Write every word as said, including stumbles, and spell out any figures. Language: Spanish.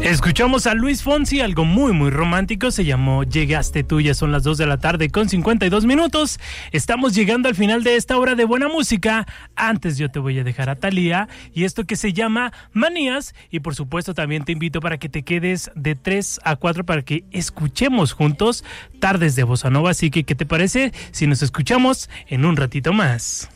Escuchamos a Luis Fonsi, algo muy muy romántico, se llamó Llegaste tú, ya son las dos de la tarde con cincuenta y dos minutos. Estamos llegando al final de esta hora de buena música. Antes yo te voy a dejar a Thalía y esto que se llama Manías, y por supuesto también te invito para que te quedes de tres a cuatro para que escuchemos juntos Tardes de Bossa Nova. Así que, ¿qué te parece si nos escuchamos en un ratito más?